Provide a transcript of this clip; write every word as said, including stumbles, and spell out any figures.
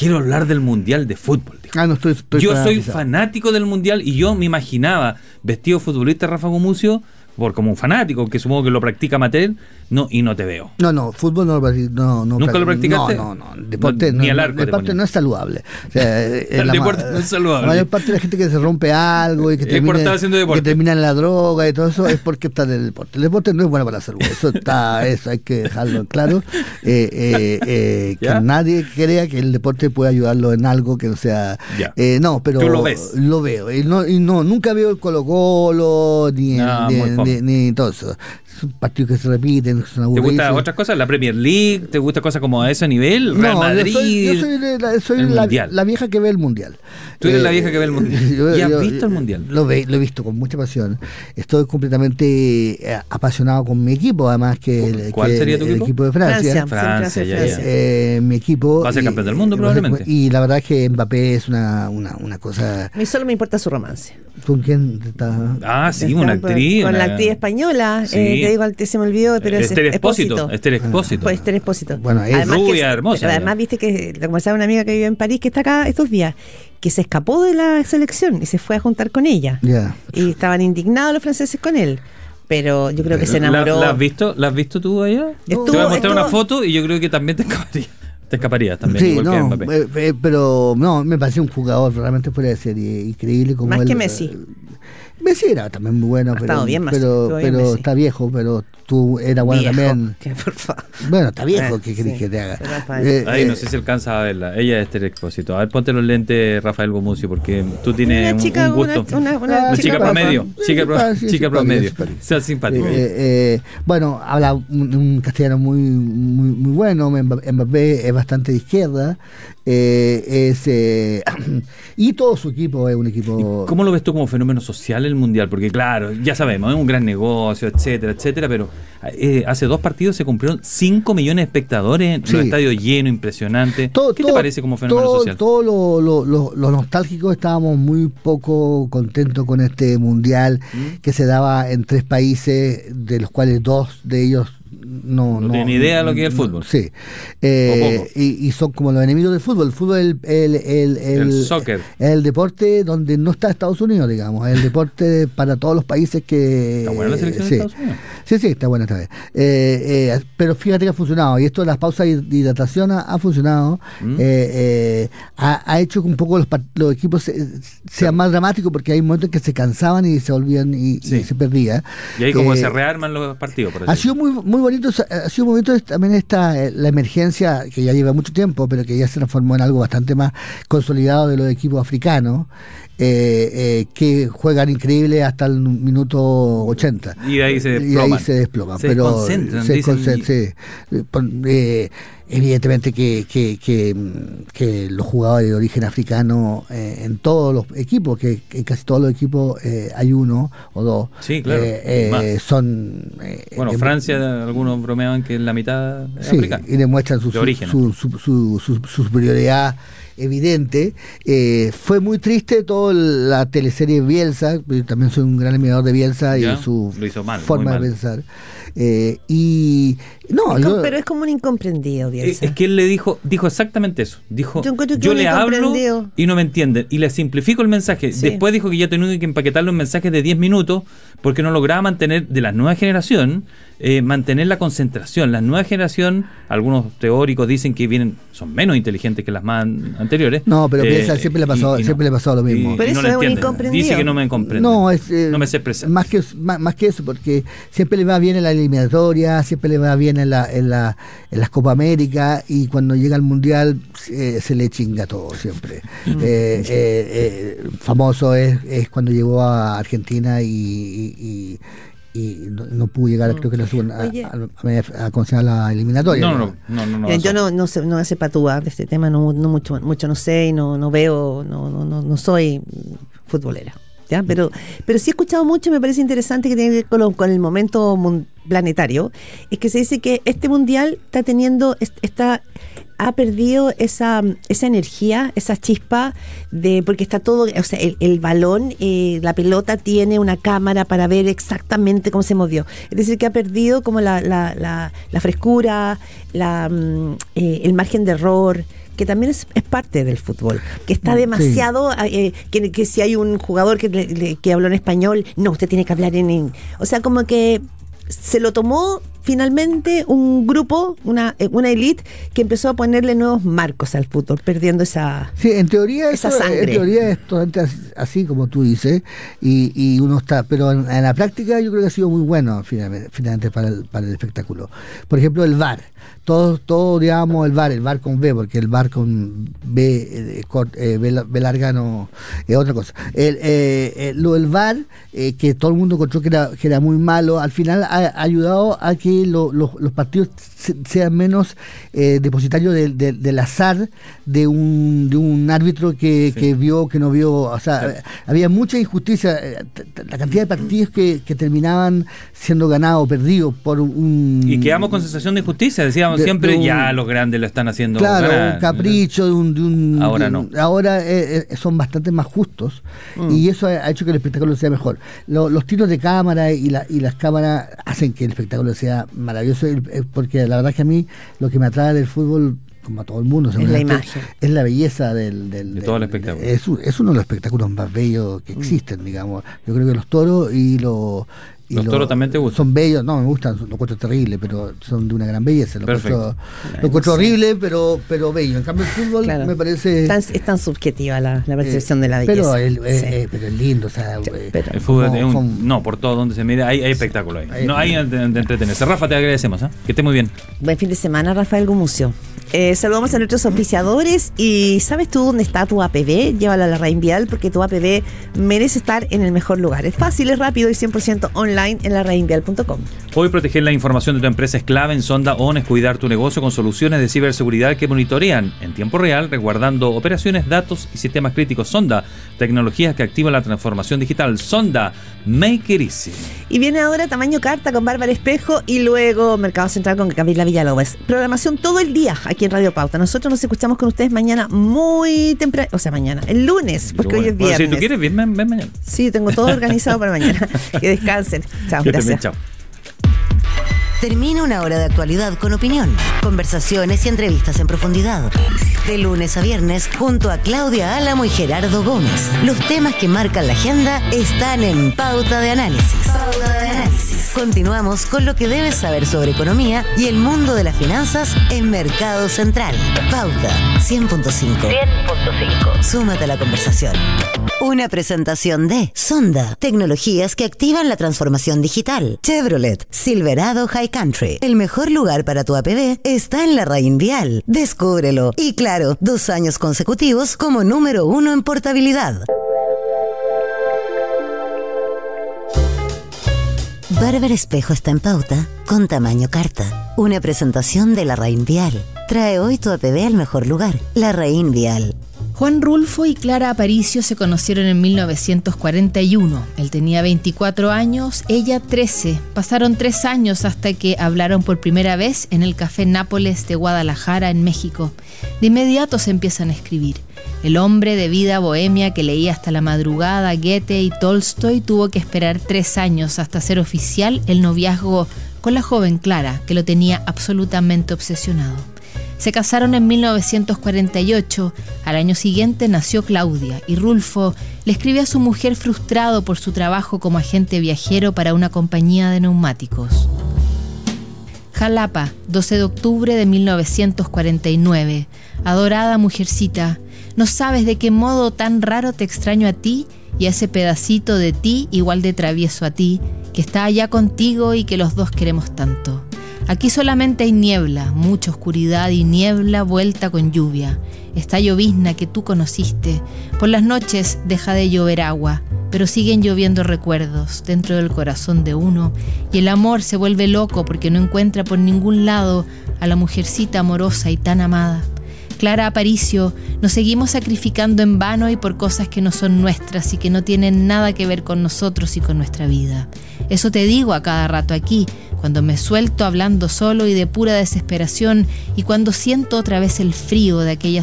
quiero hablar del Mundial de Fútbol. Dijo. Ah, no estoy, estoy yo soy fanático del Mundial y yo me imaginaba vestido futbolista Rafa Gumucio por como un fanático, que supongo que lo practica amateur, no, y no te veo. No, no, fútbol no lo practico. No, no, ¿Nunca lo practicaste? No, no, no. Deporte, no, no, ni al arco. El deporte no es saludable. O sea, el deporte no es saludable. La mayor parte de la gente que se rompe algo y que, termina, que termina en la droga y todo eso es porque está en el deporte. El deporte no es bueno para la salud. Eso está, eso hay que dejarlo claro. Eh, eh, eh, que nadie crea que el deporte puede ayudarlo en algo que no sea. Eh, no, pero tú lo ves. Lo veo. Y no, y no nunca veo el Colo-Colo ni, no, ni, ni, ni todo eso. Son partidos que se repiten, son aburridos. ¿Te gustan otras cosas? ¿La Premier League? ¿Te gusta cosas como a ese nivel? ¿Real no, Madrid? Yo soy, yo soy, la, soy la, la vieja que ve el Mundial. Tú eres eh, la vieja que ve el Mundial. Yo, ¿Y has yo, visto el Mundial? Lo, ve, lo he visto con mucha pasión. Estoy completamente eh, apasionado con mi equipo, además que, ¿Cuál que sería tu el, equipo? el equipo de Francia. Francia, ya, ya. Eh, mi equipo. Va a ser y, campeón del mundo probablemente. Y la verdad es que Mbappé es una, una, una cosa... A mí solo me importa su romance. ¿Con quién está? Ah, sí, una actriz. Con una... la actriz española, sí. eh, te digo, se me olvidó, pero es Esther Expósito. Esther Expósito. Pues Esther Expósito. Bueno, es además rubia, que, hermosa. Pero además, viste que lo conversaba una amiga que vive en París, que está acá estos días, que se escapó de la selección y se fue a juntar con ella. Yeah. Y estaban indignados los franceses con él. Pero yo creo que se enamoró. ¿La, la has visto? ¿La has visto tú allá? Estuvo, te voy a mostrar estuvo... una foto y yo creo que también te escaparía. Te escaparías también. Sí, igual no, que Mbappé. Eh, pero no, me pareció un jugador realmente fuera de serie, increíble como más él, que Messi. Eh, Messi era también muy bueno, ha pero, bien, pero, bien pero Messi. está viejo, pero tú era bueno viejo, también. que por favor. Bueno, está viejo, eh, ¿qué querés sí, que te haga? Eh, Ay, no sé si alcanza a verla. Ella es Esther Expósito. A ver, ponte los lentes, Rafael Gumucio, porque tú tienes una chica, un, un gusto. Una, una, una, una chica, chica promedio. Chica, pro, sí, chica promedio. Sea simpático. Eh, eh, bueno, habla un, un castellano muy, muy, muy bueno. Mbappé es bastante de izquierda. Eh, es, eh, y todo su equipo es un equipo. ¿Cómo lo ves tú como fenómeno social el Mundial? Porque claro, ya sabemos, es un gran negocio, etcétera, etcétera, pero eh, hace dos partidos se cumplieron cinco millones de espectadores, sí. Los estadios llenos, impresionante. Todo, ¿Qué todo, te parece como fenómeno todo, social? Todo lo, lo, lo, lo nostálgico, estábamos muy poco contentos con este Mundial ¿Mm? que se daba en tres países, de los cuales dos de ellos no, no, no tienen idea de lo que es el fútbol. Sí. Eh, y, y son como los enemigos del fútbol. El fútbol es el, el, el, el, el soccer. Es el deporte donde no está Estados Unidos, digamos. Es el deporte para todos los países que... ¿Está buena la selección sí. de Estados Unidos? Sí, sí, está buena esta vez. Eh, eh, pero fíjate que ha funcionado. Y esto de las pausas de hidratación ha, ha funcionado. Mm. Eh, eh, ha, ha hecho que un poco los, los equipos se, sean más dramáticos, porque hay momentos en que se cansaban y se volvían y, sí. y se perdía. Y ahí como eh, se rearman los partidos. Por ha sido muy, muy bonito. Ha sido un momento también esta la emergencia que ya lleva mucho tiempo, pero que ya se transformó en algo bastante más consolidado de los equipos africanos, eh, eh, que juegan increíble hasta el minuto ochenta. Y ahí se desploman. Y ahí se desploman. Se pero concentran. Se dicen, concentran, sí. eh, evidentemente que, que, que, que los jugadores de origen africano eh, en todos los equipos, que en casi todos los equipos eh, hay uno o dos, sí, claro, eh, eh, son... Eh, bueno, de, Francia, algunos bromeaban que es la mitad es sí, africana. Y demuestran su, su, su, su, su, su, su superioridad evidente. Eh, fue muy triste toda la teleserie Bielsa, yo también soy un gran admirador de Bielsa ya, y su mal, forma de pensar. Eh, y no, es yo, como, pero es como un incomprendido, Bielsa. Es, es que él le dijo, dijo exactamente eso. Dijo, yo, yo le hablo y no me entienden. Y le simplifico el mensaje. Sí. Después dijo que ya tenía que empaquetarlo en mensajes de diez minutos porque no lograba mantener, de la nueva generación, eh, mantener la concentración. La nueva generación, algunos teóricos dicen que vienen, son menos inteligentes que las más anteriores. No, pero eh, Bielsa siempre le pasó, y, y siempre no, le pasó lo mismo. Y, pero y eso no es un entienden. incomprendido. Dice que no me comprende. No, es, eh, no me sé expresar. Más que, más, más que eso, porque siempre le va bien en la eliminatoria, siempre le va bien en la en la en las Copa América, y cuando llega al Mundial eh, se le chinga todo siempre. eh, eh, eh, famoso es, es cuando llegó a Argentina y, y, y, y no, no pudo llegar, mm. creo que la segunda, a, a, a, a conseguir la eliminatoria. No, no, no, no, no, no yo no no sé, no sé patúa de este tema, no, no mucho mucho no sé y no no veo, no no no, no soy futbolera. ¿Ya? Pero, pero sí he escuchado mucho y me parece interesante, que tiene que ver con, lo, con el momento mun, planetario, es que se dice que este mundial está teniendo, está, ha perdido esa, esa energía, esa chispa, de porque está todo, o sea, el, el balón, eh, la pelota tiene una cámara para ver exactamente cómo se movió. Es decir, que ha perdido como la, la, la, la frescura, la, eh, el margen de error, que también es, es parte del fútbol, que está demasiado, sí. eh, que, que si hay un jugador que, le, que habló en español, no, usted tiene que hablar en, en... O sea, como que se lo tomó finalmente un grupo, una una élite que empezó a ponerle nuevos marcos al fútbol, perdiendo esa sí, en teoría esa eso, sangre. En teoría es totalmente así, así como tú dices, y, y uno está, pero en, en la práctica yo creo que ha sido muy bueno finalmente, finalmente para el, para el espectáculo. Por ejemplo, el V A R, todos, todo, digamos, el V A R, el V A R con V, porque el V A R con B, eh, cort, eh, B, B larga no es otra cosa. El, eh, eh, lo del V A R, eh, que todo el mundo encontró que era, que era muy malo, al final ha, ha ayudado a que Lo, lo, los partidos sean menos eh, depositarios del de, de azar de un de un árbitro que, sí. que vio, que no vio, o sea, sí. había mucha injusticia, la cantidad de partidos que, que terminaban siendo ganados o perdidos por un... Y quedamos con sensación de injusticia, decíamos de, siempre, de un, ya los grandes lo están haciendo claro, ganar, un capricho de un... De un ahora de no. Un, ahora eh, eh, son bastante más justos mm. y eso ha hecho que el espectáculo sea mejor. Lo, los tiros de cámara y, la, y las cámaras hacen que el espectáculo sea maravilloso, porque la verdad es que a mí lo que me atrae del fútbol, como a todo el mundo, es la imagen, es la belleza del, del, de del todo el espectáculo. Es, es uno de los espectáculos más bellos que existen, mm. digamos. Yo creo que los toros y los Y ¿Los lo, toros también te gustan? Son bellos, no, me gustan, los encuentro terribles, pero son de una gran belleza. Los Perfecto. Lo encuentro horrible, pero, pero bello. En cambio, el fútbol claro. me parece... Tan, es tan subjetiva la, la percepción eh, de la belleza. Pero, el, sí. eh, pero es lindo, o sea... Pero, el fútbol como, es un... Como, no, por todo donde se mire, hay, hay espectáculo ahí. Hay, no hay de, de entretenerse. Rafa, te agradecemos, ¿eh? Que esté muy bien. Buen fin de semana, Rafael Gumucio. Eh, saludamos a nuestros auspiciadores y ¿sabes tú dónde está tu A P B? Llévala a la Reinvial porque tu A P B merece estar en el mejor lugar. Es fácil, es rápido y cien por ciento online en la reinvial punto com. Hoy proteger la información de tu empresa es clave. En Sonda O N es cuidar tu negocio con soluciones de ciberseguridad que monitorean en tiempo real, resguardando operaciones, datos y sistemas críticos. Sonda, tecnologías que activan la transformación digital. Sonda, make it easy. Y viene ahora Tamaño Carta con Bárbara Espejo y luego Mercado Central con Camila Villalobos. Programación todo el día aquí en Radio Pauta. Nosotros nos escuchamos con ustedes mañana muy temprano, o sea, mañana, el lunes, porque bueno, hoy es viernes. Bueno, si tú quieres, ven, ven, ven mañana. Sí, tengo todo organizado para mañana. Que descansen. Chao, gracias. También, chao. Termina una hora de actualidad con opinión, conversaciones y entrevistas en profundidad. De lunes a viernes, junto a Claudia Álamo y Gerardo Gómez. Los temas que marcan la agenda están en Pauta de Análisis. Pauta de Análisis. Continuamos con lo que debes saber sobre economía y el mundo de las finanzas en Mercado Central. Pauta cien punto cinco. cien punto cinco. Súmate a la conversación. Una presentación de Sonda, tecnologías que activan la transformación digital. Chevrolet, Silverado High Country. El mejor lugar para tu A P B está en la Reinvial. Descúbrelo. Y claro, dos años consecutivos como número uno en portabilidad. Bárbara Espejo está en Pauta con Tamaño Carta. Una presentación de la Reinvial. Trae hoy tu A P B al mejor lugar, la Reinvial. Juan Rulfo y Clara Aparicio se conocieron en mil novecientos cuarenta y uno. Él tenía veinticuatro años, ella trece. Pasaron tres años hasta que hablaron por primera vez en el Café Nápoles de Guadalajara, en México. De inmediato se empiezan a escribir. El hombre de vida bohemia que leía hasta la madrugada Goethe y Tolstoy tuvo que esperar tres años hasta hacer oficial el noviazgo con la joven Clara, que lo tenía absolutamente obsesionado. Se casaron en mil novecientos cuarenta y ocho. Al año siguiente nació Claudia y Rulfo le escribe a su mujer frustrado por su trabajo como agente viajero para una compañía de neumáticos. Jalapa, doce de octubre de mil novecientos cuarenta y nueve. Adorada mujercita, no sabes de qué modo tan raro te extraño a ti y a ese pedacito de ti igual de travieso a ti, que está allá contigo y que los dos queremos tanto. Aquí solamente hay niebla, mucha oscuridad y niebla vuelta con lluvia. Esta llovizna que tú conociste. Por las noches deja de llover agua, pero siguen lloviendo recuerdos dentro del corazón de uno y el amor se vuelve loco porque no encuentra por ningún lado a la mujercita amorosa y tan amada. Clara Aparicio, nos seguimos sacrificando en vano y por cosas que no son nuestras y que no tienen nada que ver con nosotros y con nuestra vida. Eso te digo a cada rato aquí, cuando me suelto hablando solo y de pura desesperación y cuando siento otra vez el frío de aquella